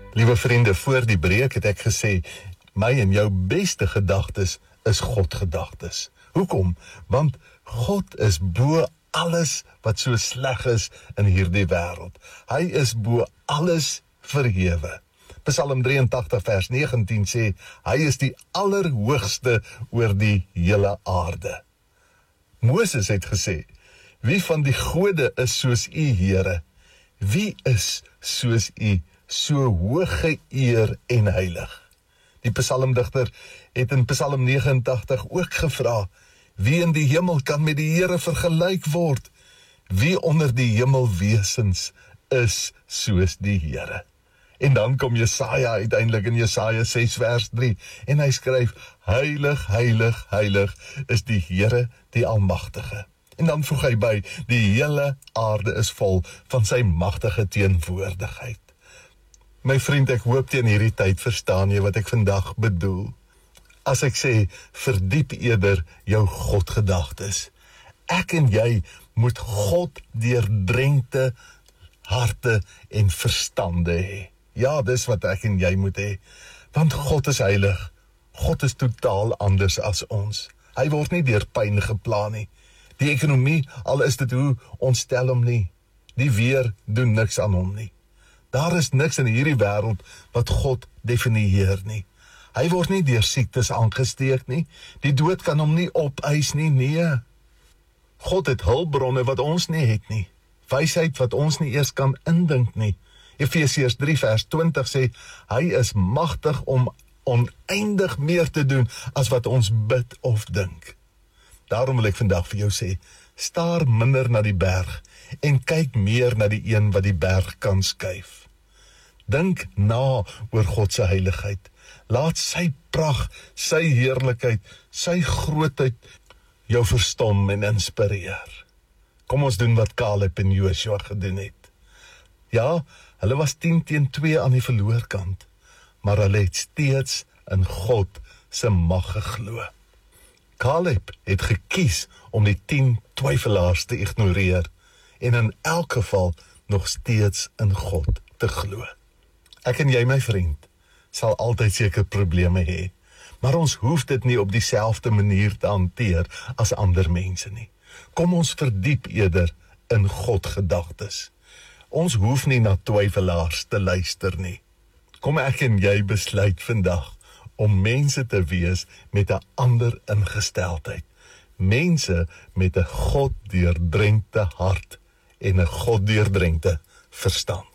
Liewe vriende, voor die breek het ek gesê, my en jou beste gedagtes is God gedagtes. Hoekom? Want God is bo alles wat so sleg is in hierdie wêreld. Hy is bo alles verhewe. Psalm 83 vers 19 sê, hy is die allerhoogste oor die hele aarde. Moses het gesê, wie van die gode is soos u, Here? Wie is soos u, so hoog geëer en heilig? Die psalmdigter het in Psalm 89 ook gevra, wie in die hemel kan met die Here vergelyk word? Wie onder die hemelwesens is soos die Here? En dan kom Jesaja uiteindelik in Jesaja 6 vers 3 en hy skryf, heilig, heilig, heilig is die Here die Almagtige. En dan voeg hy by, die hele aarde is vol van sy magtige teenwoordigheid. My vriend, ek hoop teen hierdie tyd verstaan jy wat ek vandag bedoel. As ek sê, verdiep eerder jou Godgedagtes. Ek en jy moet God deurdrenkte harte en verstande hê. Ja, dis wat ek en jy moet hê. Want God is heilig. God is totaal anders as ons. Hy word nie deur pyn geplan nie. Die ekonomie, al is dit hoe, ontstel hom nie. Die weer doen niks aan hom nie. Daar is niks in hierdie wêreld wat God definieer nie. Hy word nie deur siektes aangesteek nie. Die dood kan hom nie opeis nie, nee. God het hulpbronne wat ons nie het nie. Wysheid wat ons nie eers kan indink nie. Efesiërs 3 vers 20 sê, hy is magtig om oneindig meer te doen as wat ons bid of dink. Daarom wil ek vandag vir jou sê, staar minder na die berg en kyk meer na die een wat die berg kan skuif. Dink na oor God se heiligheid. Laat sy pragt, sy heerlikheid, sy grootheid jou verstom en inspireer. Kom ons doen wat Caleb en Joshua gedoen het. Ja, hulle was 10-2 aan die verloorkant, maar hulle het steeds in God se mag geglo. Caleb het gekies om die 10 twyfelaars te ignoreer en in elk geval nog steeds in God te glo. Ek en jy, my vriend, sal altyd seker probleme hê, maar ons hoef dit nie op dieselfde manier te hanteer as ander mense nie. Kom ons verdiep eerder in God gedagtes. Ons hoef nie na twyfelaars te luister nie. Kom ek en jy besluit vandag om mense te wees met 'n ander ingesteldheid. Mense met 'n God deurdrenkte hart en 'n God deurdrenkte verstand.